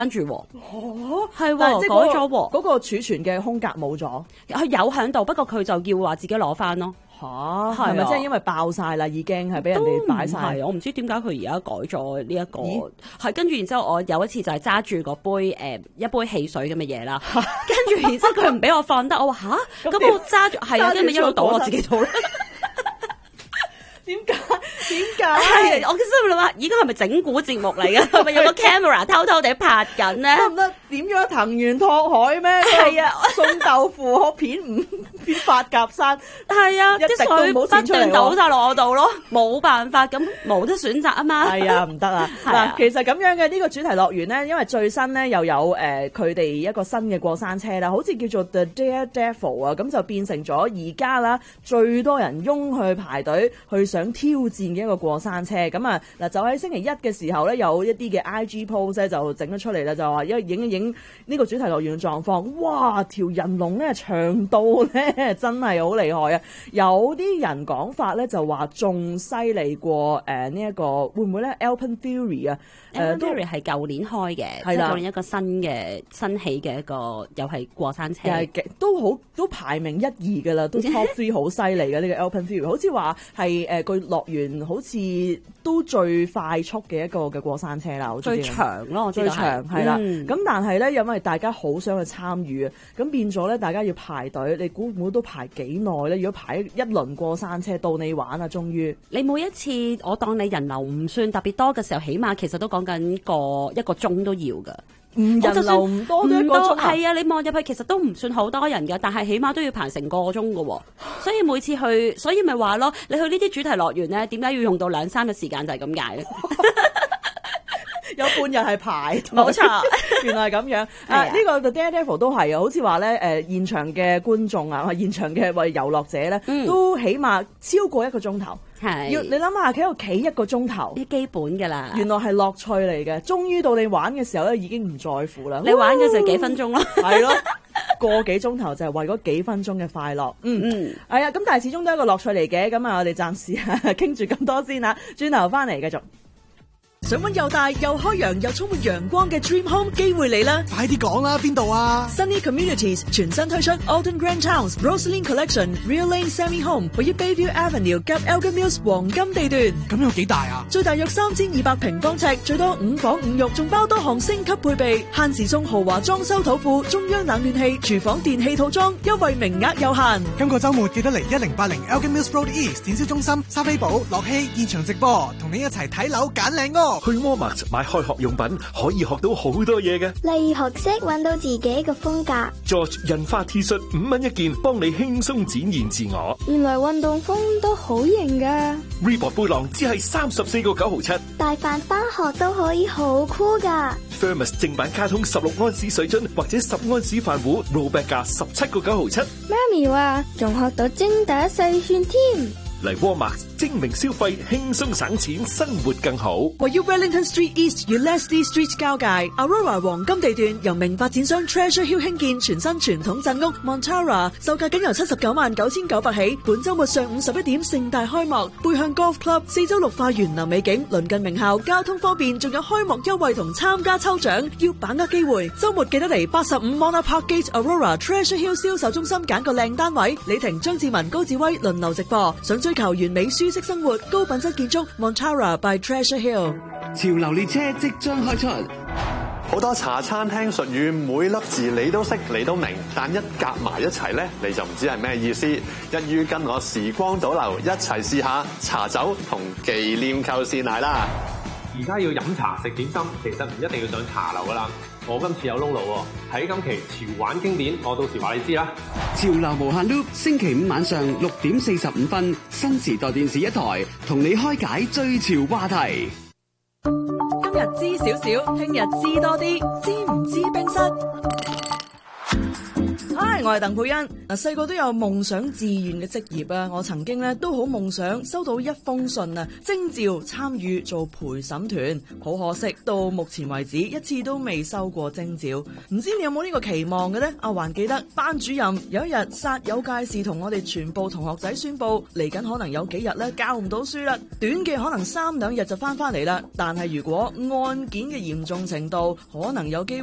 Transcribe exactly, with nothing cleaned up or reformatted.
跟住喎， 哦， 係喎但係即係嗰個改咗喎嗰個儲存嘅空格冇咗。 佢有喺度，不過佢就要話自己攞翻咯。 吓， 係係咪啊即係因為爆晒啦？已經係俾人都哋擺晒。 唔係，我唔知點解佢而家改咗呢一個咦， 係跟住然之後，我有一次就係揸住個杯誒、呃、一杯汽水咁嘅嘢啦，跟住然之後佢唔俾我放得，我話吓，咁我揸住係啊，跟住一路倒我自己肚啦。 點解？點解？ 係，我嘅心諗話，而家係咪整蠱節目嚟嘅？係咪有個 camera 偷偷地拍緊咧？ 得唔得？點樣藤原拓海咩？ 係啊， 送豆腐可片五片八甲山。 係啊， 一滴啲水不都唔好閃出嚟喎斷倒晒落我度咯，冇辦法，咁冇得選擇啊嘛。 係啊，唔得啊！ 係啊嗱，其實咁樣嘅呢個主題樂園咧，因為最新咧又有誒佢哋一個新嘅過山車啦，好似叫做 The Daredevil 啊，咁就變成咗而家啦最多人擁去排隊去想挑戰嘅一個過山車。咁啊嗱，就喺星期一嘅時候咧，有一啲嘅 I G post 咧就整咗出嚟啦，就話因為影一影呢個主題樂園嘅狀況，哇！條人龍咧長到咧真係好厲害啊！有啲人講法咧就話仲犀利過誒呢一個會唔會咧 Alpine Theory 啊？ Alpine 都 Theory 係舊年開嘅， 係啦即係舊年一個新嘅新起嘅一個又係過山車又。係極都好都排名一二㗎啦，都 top three 好犀利嘅呢個 Alpine Theory，好似話係誒個樂園好似都最快速嘅一個嘅過山車啦，好似最長咯，我知最道係長係啦。 嗯咁、但係咧，因為大家好想去參與啊，咁變咗咧，大家要排隊，你估唔估都排幾耐咧？如果排一輪過山車到你玩啊，終於你每一次我當你人流唔算特別多嘅時候，起碼其實都講緊個一個鐘都要㗎。 唔人我就算流唔多都一個鐘啊係啊！你望入去其實都唔算好多人㗎，但係起碼都要排成個鐘㗎喎。所以每次去，所以咪話咯，你去呢啲主題樂園咧，點解要用到兩三個時間就係咁解咧？ 有半日係排隊， 冇錯， 原來係咁樣。啊， 係啊呢、個 The Daredevil 都係啊，好似話咧誒現場嘅觀眾啊，現場嘅為遊樂者咧， 嗯都起碼超過一個鐘頭。 係要你諗下，喺度企一個鐘頭， 啲基本㗎啦。 原來係樂趣嚟嘅。終於到你玩嘅時候咧，已經唔在乎啦。 你玩嘅時候幾分鐘咯。 係咯，個幾鐘頭就係為嗰幾分鐘嘅快樂。嗯嗯， 係啊，咁但係始終都係一個樂趣嚟嘅。咁啊，我哋暫時傾住咁多先啦，轉頭翻嚟繼續。想揾又大又開揚又充滿陽光嘅 Dream Home 機會嚟啦！ 快啲講啦，邊度啊 Sunny Communities 全新推出 Alton Grand Towns Rosaline Collection Real Lane Semi Home，位於 Bayview Avenue 及 Elgin Mills 黃金地段， 咁有幾大啊？ 最大約三千二百平方尺，最多五房五浴，仲包多項升級配備，限時送豪華裝修土庫、中央冷暖氣、廚房電器套裝，優惠名額有限。 今個週末記得嚟一零八零 Elgin Mills Road East 展銷中心，莎菲寶、樂希現場直播，同你一齊睇樓揀靚屋。 去 Walmart 買開學用品可以學到好多嘢嘅， 例如學識揾到自己嘅風格。 George 印花 T 恤五蚊一件，幫你輕鬆展現自我。 原來運動風都好型噶。 Reebok 背囊只係三十四個九毫七， 帶飯返學都可以好酷噶。 Thermos 正版卡通十六安士水樽或者十安士飯壺 rollback 價十七個九毫七。 媽咪話仲學到精打細算添。 嚟 Walmart 精明消費，輕鬆省錢，生活更好。 位於 Wellington Street East 與 Leslie Street 交界 Aurora 黃金地段，由名發展商 Treasure Hill 興建全新傳統鎮屋 Montara， 售價僅由七十九萬九千九百起。本週末上午十一點盛大開幕，背向 Golf Club， 四周綠化園林美景，鄰近名校，交通方便，仲有開幕優惠同參加抽獎，要把握機會。週末記得嚟八十五 Mona Park Gate Aurora Treasure Hill 銷售中心揀個靚單位。李婷、張志文、高志威輪流直播，想追求完美舒適生活、高品質建築 Montara by Treasure Hill。 潮流列車即將開出， 好多茶餐廳術語，每粒字你都識，你都明，但一夾埋一齊咧，你就唔知係咩意思。一於跟我時光倒流，一齊試下茶酒同忌廉扣鮮奶啦！ 而家要飲茶食點心，其實唔一定要上茶樓噶啦。我今次有撈路喎，睇今期潮玩經典，我到時話你知啦。 潮流無限 loop， 星期五晚上六點四十五分，新時代電視一台，同你開解最潮話題。 今日知少少，聽日知多啲，知唔知冰室？嗨， 係我係鄧佩欣。嗱，細個都有夢想志願嘅職業啊，我曾經咧都好夢想收到一封信啊，徵召參與做陪審團。好可惜，到目前為止一次都未收過徵召。唔知你有冇呢個期望嘅呢？阿還記得班主任有一日煞有介事同我哋全部同學仔宣布，嚟緊可能有幾日咧教唔到書啦，短嘅可能三兩日就翻翻嚟啦。但係如果案件嘅嚴重程度，可能有機會